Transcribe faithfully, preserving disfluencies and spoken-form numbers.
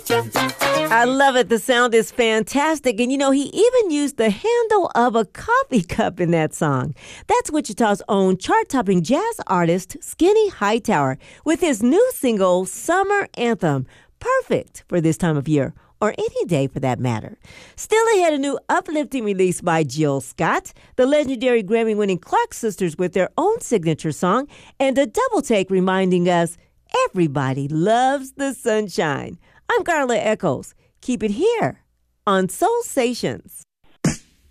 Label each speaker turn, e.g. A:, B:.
A: I love it. The sound is fantastic. And you know, he even used the handle of a coffee cup in that song. That's Wichita's own chart-topping jazz artist, Skinny Hightower, with his new single, Summer Anthem. Perfect for this time of year, or any day for that matter. Still ahead, a new uplifting release by Jill Scott, the legendary Grammy-winning Clark sisters with their own signature song, and a double take reminding us everybody loves the sunshine. I'm Carla Echols. Keep it here on Soul Stations.